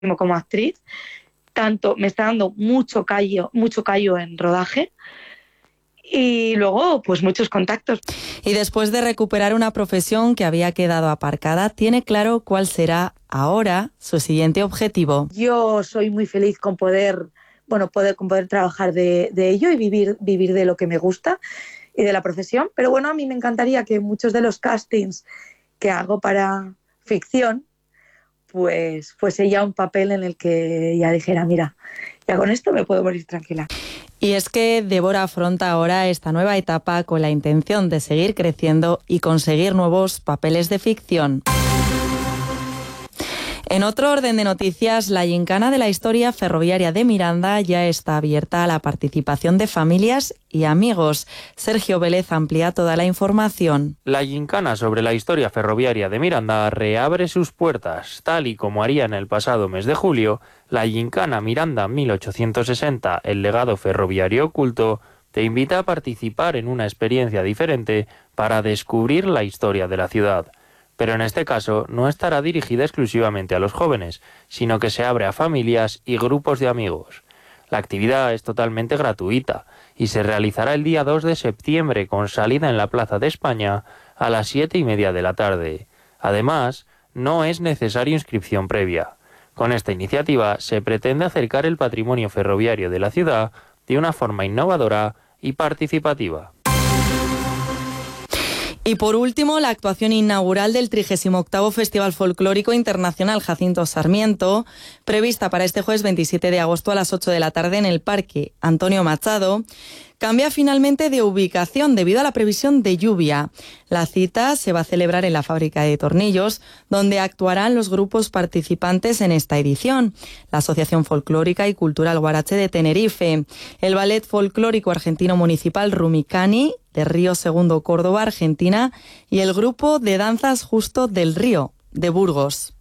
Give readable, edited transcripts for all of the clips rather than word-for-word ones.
como actriz, tanto me está dando mucho callo en rodaje y luego pues muchos contactos. Y después de recuperar una profesión que había quedado aparcada, tiene claro cuál será ahora su siguiente objetivo. Yo soy muy feliz con poder trabajar de ello y vivir de lo que me gusta y de la profesión, pero bueno, a mí me encantaría que muchos de los castings que hago para ficción pues fuese ya un papel en el que ya dijera, mira, ya con esto me puedo morir tranquila. Y es que Débora afronta ahora esta nueva etapa con la intención de seguir creciendo y conseguir nuevos papeles de ficción. En otro orden de noticias, la gincana de la historia ferroviaria de Miranda ya está abierta a la participación de familias y amigos. Sergio Vélez amplía toda la información. La gincana sobre la historia ferroviaria de Miranda reabre sus puertas, tal y como haría en el pasado mes de julio. La gincana Miranda 1860, el legado ferroviario oculto, te invita a participar en una experiencia diferente para descubrir la historia de la ciudad. Pero en este caso no estará dirigida exclusivamente a los jóvenes, sino que se abre a familias y grupos de amigos. La actividad es totalmente gratuita y se realizará el día 2 de septiembre con salida en la Plaza de España a las 7:30 de la tarde. Además, no es necesaria inscripción previa. Con esta iniciativa se pretende acercar el patrimonio ferroviario de la ciudad de una forma innovadora y participativa. Y por último, la actuación inaugural del 38º Festival Folclórico Internacional Jacinto Sarmiento, prevista para este jueves 27 de agosto a las 8 de la tarde en el Parque Antonio Machado, cambia finalmente de ubicación debido a la previsión de lluvia. La cita se va a celebrar en la Fábrica de Tornillos, donde actuarán los grupos participantes en esta edición: la Asociación Folclórica y Cultural Guarache de Tenerife, el Ballet Folclórico Argentino Municipal Rumicani, de Río Segundo, Córdoba, Argentina, y el grupo de danzas Justo del Río, de Burgos.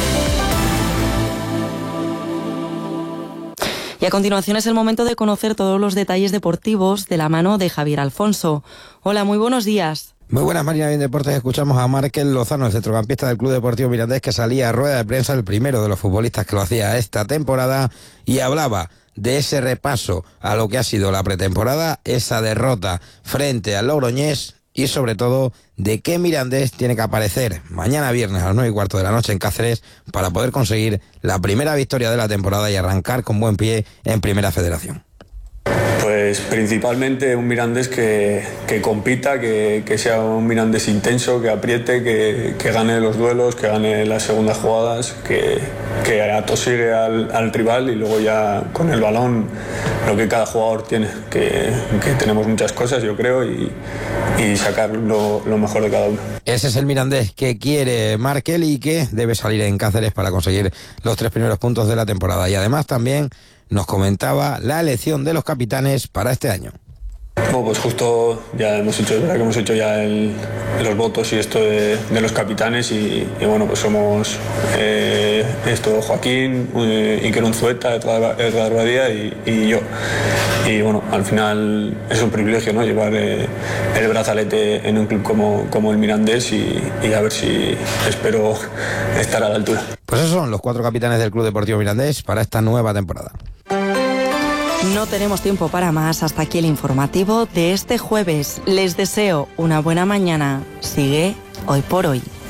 Y a continuación es el momento de conocer todos los detalles deportivos de la mano de Javier Alfonso. Hola, muy buenos días. Muy buenas, Marina, bien Deportes. Escuchamos a Márquez Lozano, el centrocampista del Club Deportivo Mirandés, que salía a rueda de prensa, el primero de los futbolistas que lo hacía esta temporada, y hablaba de ese repaso a lo que ha sido la pretemporada, esa derrota frente al Logroñés y sobre todo de qué Mirandés tiene que aparecer mañana viernes a las 9:15 de la noche en Cáceres para poder conseguir la primera victoria de la temporada y arrancar con buen pie en Primera Federación. Pues principalmente un Mirandés que compita, que sea un Mirandés intenso, que apriete, que gane los duelos, que gane las segundas jugadas, que atosigue al rival y luego ya con el balón lo que cada jugador tiene, que tenemos muchas cosas, yo creo, y sacar lo mejor de cada uno. Ese es el Mirandés que quiere Márquez y que debe salir en Cáceres para conseguir los 3 primeros puntos de la temporada. Y además también nos comentaba la elección de los capitanes para este año. Bueno, pues justo ya hemos hecho ya los votos y esto de los capitanes y bueno, pues somos Joaquín, Iker Unzueta, Edgar Badía y yo. Y bueno, al final es un privilegio, ¿no?, llevar el brazalete en un club como el Mirandés y a ver si espero estar a la altura. Pues esos son los 4 capitanes del Club Deportivo Mirandés para esta nueva temporada. No tenemos tiempo para más. Hasta aquí el informativo de este jueves. Les deseo una buena mañana. Sigue Hoy por Hoy.